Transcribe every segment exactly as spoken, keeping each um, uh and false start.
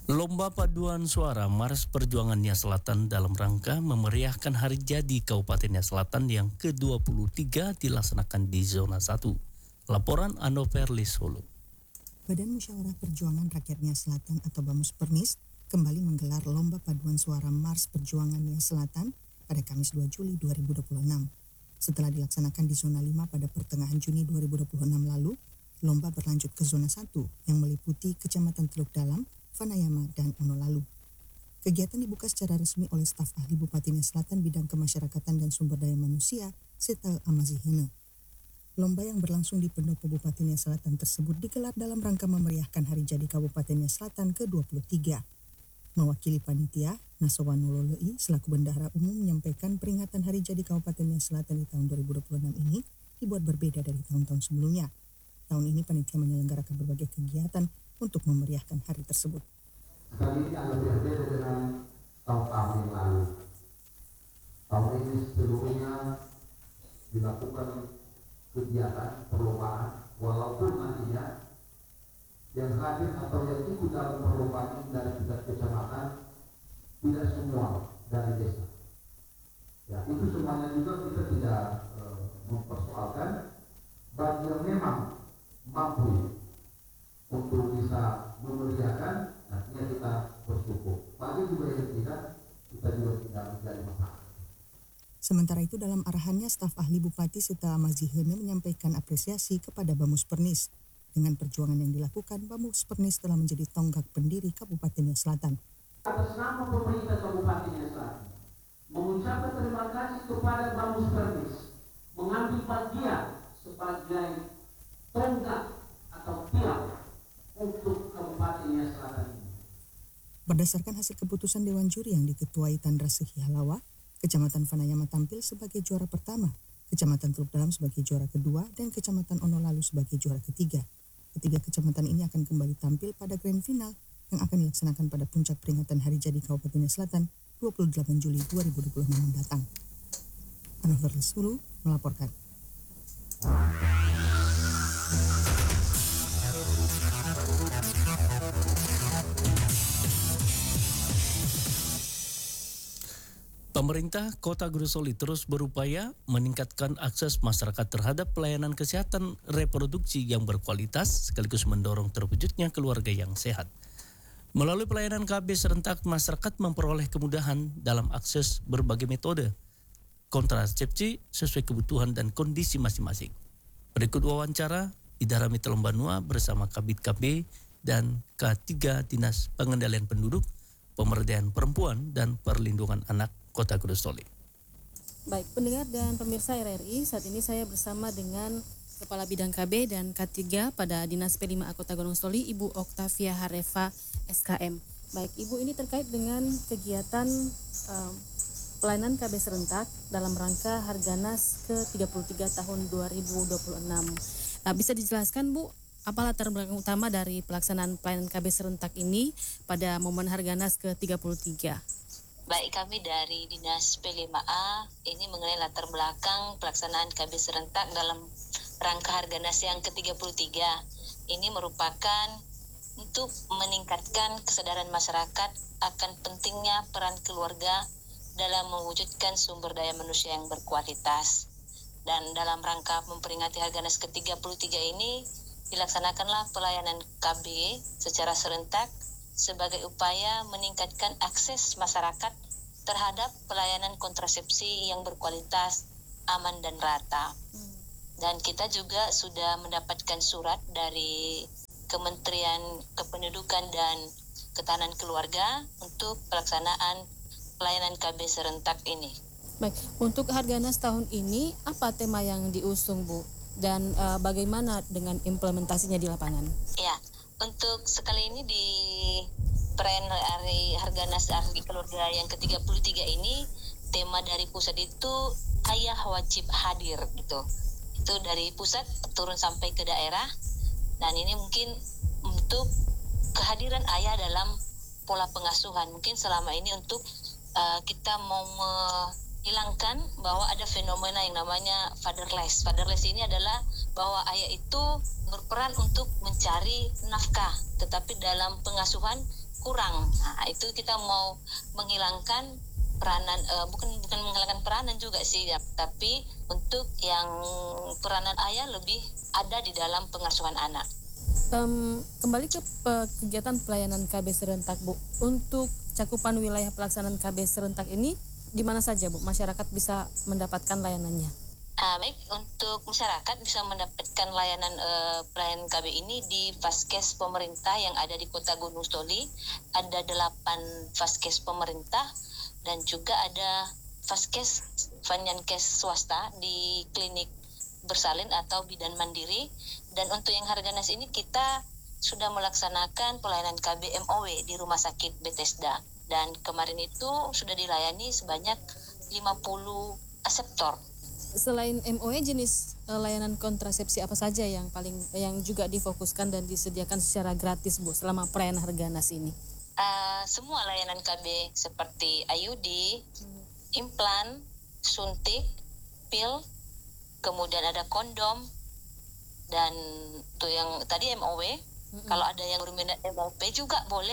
Lomba paduan suara Mars Perjuangan Nia Selatan dalam rangka memeriahkan Hari Jadi Kabupaten Nia Selatan yang ke dua puluh tiga dilaksanakan di Zona satu. Laporan Anoverli Solo. Badan Musyawarah Perjuangan Rakyat Nia Selatan atau BAMUS Pernis kembali menggelar Lomba Paduan Suara Mars Perjuangan Nia Selatan pada Kamis dua Juli dua ribu dua puluh enam. Setelah dilaksanakan di Zona lima pada pertengahan Juni dua ribu dua puluh enam lalu, lomba berlanjut ke Zona satu yang meliputi Kecamatan Teluk Dalam, Vanayama, dan Onolalu. Kegiatan dibuka secara resmi oleh staf ahli Bupati Nia Selatan bidang kemasyarakatan dan sumber daya manusia, Seta Amazihene. Lomba yang berlangsung di Pendopo Bupati Nia Selatan tersebut digelar dalam rangka memeriahkan Hari Jadi Kabupaten Nia Selatan ke dua puluh tiga. Mewakili panitia, Nasawan Nololei selaku Bendahara Umum menyampaikan peringatan Hari Jadi Kabupaten Nia Selatan di tahun dua ribu dua puluh enam ini dibuat berbeda dari tahun-tahun sebelumnya. Tahun ini panitia menyelenggarakan berbagai kegiatan untuk memeriahkan hari tersebut. Kali ini agak berbeda dengan tahun-tahun yang lalu. Tahun ini seluruhnya dilakukan kegiatan perlombaan, walaupun nantinya yang hadir atau yang ikut dalam perlombaan ini dari tingkat kecamatan tidak semua dari desa. Ya, itu semuanya juga kita tidak e, mempersoalkan. Bagi yang memang mampu untuk bisa memeriahkan, artinya kita bersyukur. Bagi juga yang tidak, kita juga tidak menjadi masalah. Sementara itu dalam arahannya, staf ahli Bupati Seta Amazihene menyampaikan apresiasi kepada BAMUS Pernis. Dengan perjuangan yang dilakukan, BAMUS Pernis telah menjadi tonggak pendiri Kabupaten Nia Selatan. Atas nama pemerintah Kabupaten Nia Selatan, mengucapkan terima kasih kepada BAMUS Pernis mengambil bagian sebagai tonggak atau tiang untuk Kabupaten Nia Selatan ini. Berdasarkan hasil keputusan Dewan Juri yang diketuai Tandra Sehihalawa, Kecamatan Vanayama tampil sebagai juara pertama, Kecamatan Teluk Dalam sebagai juara kedua, dan Kecamatan Onolalu sebagai juara ketiga. Ketiga kecamatan ini akan kembali tampil pada grand final yang akan dilaksanakan pada puncak peringatan Hari Jadi Kabupaten Nia Selatan dua puluh delapan Juli dua ribu dua puluh enam mendatang. Anoverli Solo melaporkan. Pemerintah Kota Grosoli terus berupaya meningkatkan akses masyarakat terhadap pelayanan kesehatan reproduksi yang berkualitas sekaligus mendorong terwujudnya keluarga yang sehat. Melalui pelayanan K B serentak, masyarakat memperoleh kemudahan dalam akses berbagai metode kontrasepsi sesuai kebutuhan dan kondisi masing-masing. Berikut wawancara Idara Mitra Lembanua bersama Kabid K B dan K tiga Dinas Pengendalian Penduduk, Pemberdayaan Perempuan dan Perlindungan Anak Kota Grosoli. Baik, pendengar dan pemirsa R R I, saat ini saya bersama dengan Kepala Bidang K B dan K tiga pada Dinas P lima A Kota Grosoli, Ibu Oktavia Harefa S K M. Baik, Ibu, ini terkait dengan kegiatan um, pelayanan K B serentak dalam rangka Harganas ke tiga puluh tiga tahun dua ribu dua puluh enam. Nah, bisa dijelaskan, Bu, apa latar belakang utama dari pelaksanaan pelayanan K B serentak ini pada momen Harganas ke tiga puluh tiga? Baik, kami dari Dinas P lima A ini mengenai latar belakang pelaksanaan K B serentak dalam rangka Harganas yang ke tiga puluh tiga. Ini merupakan untuk meningkatkan kesadaran masyarakat akan pentingnya peran keluarga dalam mewujudkan sumber daya manusia yang berkualitas. Dan dalam rangka memperingati Harganas ke tiga puluh tiga ini, dilaksanakanlah pelayanan K B secara serentak sebagai upaya meningkatkan akses masyarakat terhadap pelayanan kontrasepsi yang berkualitas, aman dan rata. Dan kita juga sudah mendapatkan surat dari Kementerian Kependudukan dan Ketahanan Keluarga untuk pelaksanaan pelayanan K B serentak ini. Baik, untuk Harganas tahun ini apa tema yang diusung, Bu? Dan uh, bagaimana dengan implementasinya di lapangan? Ya, untuk sekali ini di perayaan Hari Harganas Hari Keluarga yang ke tiga puluh tiga ini, tema dari pusat itu ayah wajib hadir gitu. Itu dari pusat turun sampai ke daerah. Dan ini mungkin untuk kehadiran ayah dalam pola pengasuhan. Mungkin selama ini untuk uh, kita mau menghilangkan bahwa ada fenomena yang namanya fatherless. Fatherless ini adalah bahwa ayah itu berperan untuk mencari nafkah, tetapi dalam pengasuhan kurang. Nah, itu kita mau menghilangkan peranan, uh, bukan bukan menghilangkan peranan juga sih ya, tapi untuk yang peranan ayah lebih ada di dalam pengasuhan anak. Um, kembali ke pe- kegiatan pelayanan K B serentak, Bu. Untuk cakupan wilayah pelaksanaan K B serentak ini di mana saja, Bu, masyarakat bisa mendapatkan layanannya? Uh, baik, untuk masyarakat bisa mendapatkan layanan uh, pelayanan K B ini di Vaskes pemerintah yang ada di Kota Gunung Stoli. Ada delapan Vaskes pemerintah dan juga ada Vaskes Vanyankes swasta di klinik bersalin atau bidan mandiri. Dan untuk yang Harganas ini kita sudah melaksanakan pelayanan K B M O W di Rumah Sakit Bethesda. Dan kemarin itu sudah dilayani sebanyak lima puluh aseptor. Selain M O W, jenis uh, layanan kontrasepsi apa saja yang paling yang juga difokuskan dan disediakan secara gratis, Bu, selama perayaan Harganas ini? Uh, semua layanan K B seperti I U D, hmm. implan, suntik, pil, kemudian ada kondom, dan tuh yang tadi M O W. Mm-hmm. Kalau ada yang berminat M O P juga boleh.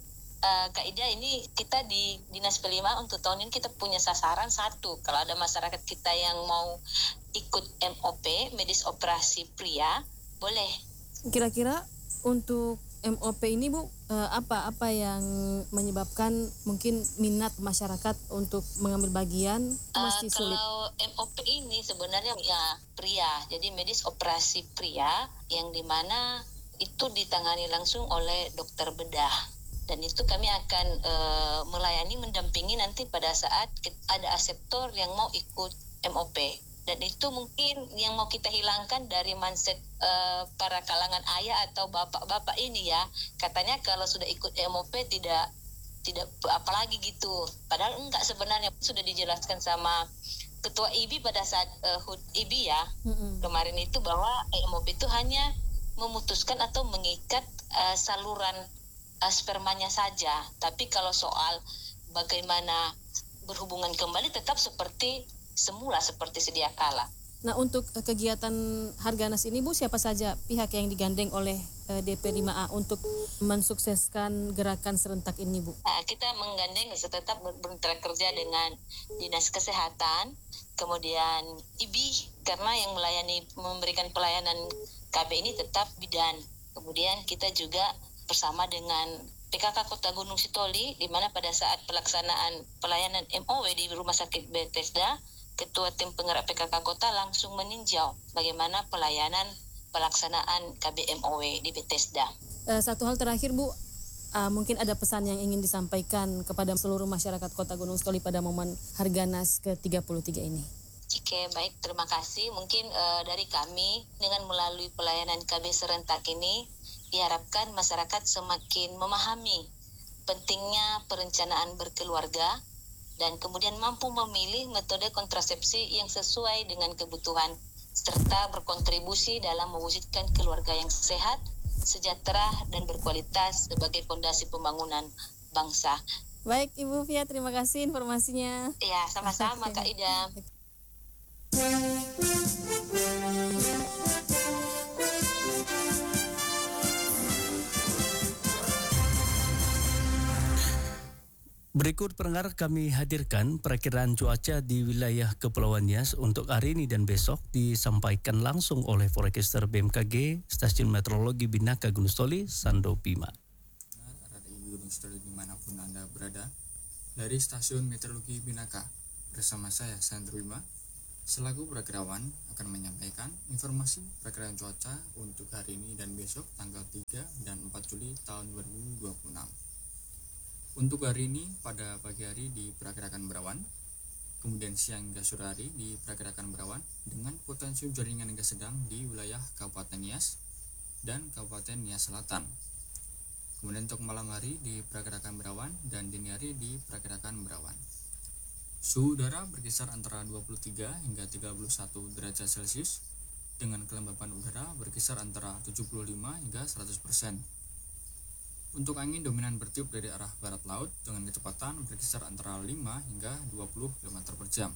Uh, Kak Ida, ini kita di Dinas P lima untuk tahun ini kita punya sasaran satu. Kalau ada masyarakat kita yang mau ikut M O P, medis operasi pria, boleh. Kira-kira untuk M O P ini, Bu, apa apa yang menyebabkan mungkin minat masyarakat untuk mengambil bagian masih uh, sulit? Kalau M O P ini sebenarnya ya pria, jadi medis operasi pria yang dimana itu ditangani langsung oleh dokter bedah. Dan itu kami akan uh, melayani, mendampingi nanti pada saat ada aseptor yang mau ikut M O P. Dan itu mungkin yang mau kita hilangkan dari mindset uh, para kalangan ayah atau bapak-bapak ini ya. Katanya kalau sudah ikut M O P tidak tidak apalagi gitu. Padahal enggak, sebenarnya sudah dijelaskan sama Ketua I B I pada saat uh, H U D I B I ya. Mm-hmm. Kemarin itu bahwa M O P itu hanya memutuskan atau mengikat uh, saluran uh, spermanya saja. Tapi kalau soal bagaimana berhubungan kembali tetap seperti semula, seperti sedia kala. Nah, untuk uh, kegiatan Harganas ini, Bu, siapa saja pihak yang digandeng oleh uh, D P lima A untuk mensukseskan gerakan serentak ini, Bu? Nah, kita menggandeng tetap bermitra kerja dengan Dinas Kesehatan, kemudian I B I, karena yang melayani memberikan pelayanan K B ini tetap bidan. Kemudian kita juga bersama dengan P K K Kota Gunung Sitoli, di mana pada saat pelaksanaan pelayanan M O W di Rumah Sakit Bethesda, Ketua Tim Penggerak P K K Kota langsung meninjau bagaimana pelayanan pelaksanaan K B M O W di Bethesda. Uh, satu hal terakhir, Bu, uh, mungkin ada pesan yang ingin disampaikan kepada seluruh masyarakat Kota Gunung Sitoli pada momen Harganas ke tiga puluh tiga ini. Oke, baik, terima kasih. Mungkin uh, dari kami dengan melalui pelayanan K B serentak ini diharapkan masyarakat semakin memahami pentingnya perencanaan berkeluarga dan kemudian mampu memilih metode kontrasepsi yang sesuai dengan kebutuhan serta berkontribusi dalam mewujudkan keluarga yang sehat, sejahtera, dan berkualitas sebagai fondasi pembangunan bangsa. Baik, Ibu Fia, terima kasih informasinya. Ya, sama-sama Kak Ida. Berikut pendengar kami hadirkan perakiraan cuaca di wilayah Kepulauan Nias untuk hari ini dan besok disampaikan langsung oleh forecaster B M K G Stasiun Meteorologi Binaka Gunung Sitoli, Sando Bima. Radai Gunung Sitoli dimanapun Anda berada, dari Stasiun Meteorologi Binaka bersama saya Sandro Bima selaku perakirawan akan menyampaikan informasi perakiraan cuaca untuk hari ini dan besok tanggal tiga dan empat Juli tahun dua ribu dua puluh enam. Untuk hari ini pada pagi hari diperkirakan berawan, kemudian siang hingga sore hari diperkirakan berawan dengan potensi hujan ringan hingga sedang di wilayah Kabupaten Nias dan Kabupaten Nias Selatan. Kemudian untuk malam hari diperkirakan berawan dan dini hari diperkirakan berawan. Suhu udara berkisar antara dua puluh tiga hingga tiga puluh satu derajat Celcius dengan kelembapan udara berkisar antara tujuh puluh lima hingga seratus persen. Untuk angin dominan bertiup dari arah barat laut dengan kecepatan berkisar antara lima hingga dua puluh kilometer per jam.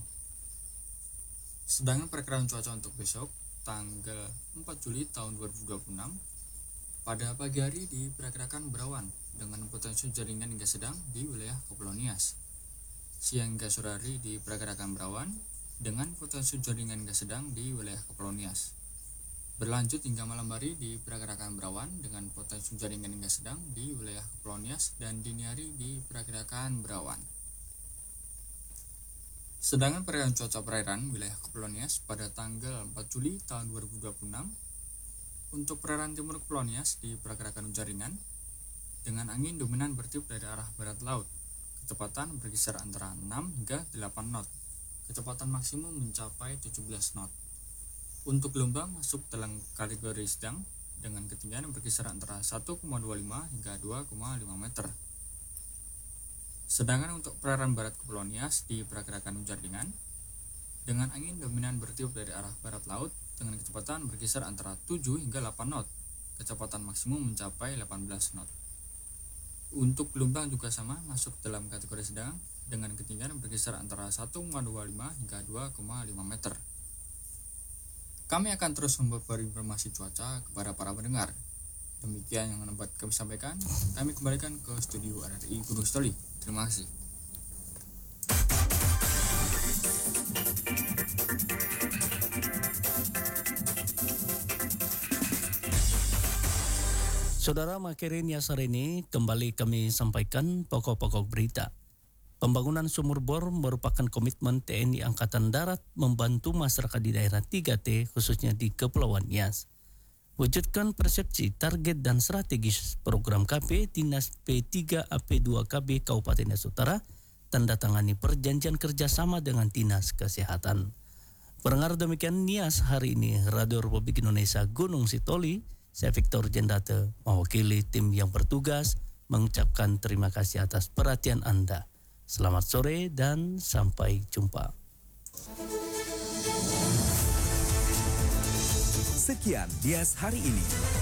Sedangkan perakiraan cuaca untuk besok tanggal empat Juli tahun dua ribu dua puluh enam Pada pagi hari diperkirakan berawan dengan potensi hujan ringan hingga sedang di wilayah Kepulauan Nias. Siang hingga sore hari diperkirakan berawan dengan potensi hujan ringan hingga sedang di wilayah Kepulauan Nias. Berlanjut hingga malam hari diperkirakan berawan dengan potensi hujan ringan hingga sedang di wilayah Kepulauan Nias dan dini hari diperkirakan berawan. Sedangkan perkiraan cuaca perairan wilayah Kepulauan Nias pada tanggal empat Juli tahun dua ribu dua puluh enam, untuk perairan timur Kepulauan Nias diperkirakan hujan ringan dengan angin dominan bertiup dari arah barat laut. Kecepatan berkisar antara enam hingga delapan knot. Kecepatan maksimum mencapai tujuh belas knot. Untuk gelombang masuk dalam kategori sedang dengan ketinggian berkisar antara satu koma dua lima hingga dua koma lima meter. Sedangkan untuk perairan barat Kepulauan Nias diperkirakan hujan ringan dengan angin dominan bertiup dari arah barat laut dengan kecepatan berkisar antara tujuh hingga delapan knot. Kecepatan maksimum mencapai delapan belas knot. Untuk gelombang juga sama, masuk dalam kategori sedang dengan ketinggian berkisar antara satu koma dua lima hingga dua koma lima meter. Kami akan terus memberi informasi cuaca kepada para pendengar. Demikian yang dapat kami sampaikan. Kami kembalikan ke studio R R I Gunung Sitoli. Terima kasih. Saudara Makere Nias hari ini kembali kami sampaikan pokok-pokok berita. Pembangunan sumur bor merupakan komitmen T N I Angkatan Darat membantu masyarakat di daerah tiga T khususnya di Kepulauan Nias. Wujudkan persepsi, target dan strategis program K P Dinas P tiga A P dua K B Kabupaten Nias Utara, tanda tangani perjanjian kerjasama dengan Dinas Kesehatan. Pendengar, demikian Nias hari ini, Radio Republik Indonesia Gunung Sitoli. Saya Victor Jendate mewakili tim yang bertugas mengucapkan terima kasih atas perhatian Anda. Selamat sore dan sampai jumpa. Sekian Nias hari ini.